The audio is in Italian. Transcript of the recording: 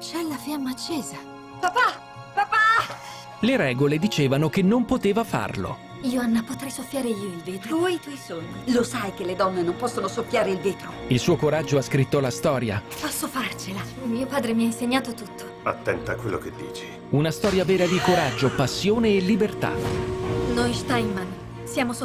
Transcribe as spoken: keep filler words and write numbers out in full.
C'è la fiamma accesa. Papà! Papà! Le regole dicevano che non poteva farlo. Ioanna, potrei soffiare io il vetro. Tu e i tuoi sogni. Lo sai che le donne non possono soffiare il vetro. Il suo coraggio ha scritto la storia. Posso farcela. Mio padre mi ha insegnato tutto. Attenta a quello che dici. Una storia vera di coraggio, passione e libertà. Noi Steinman siamo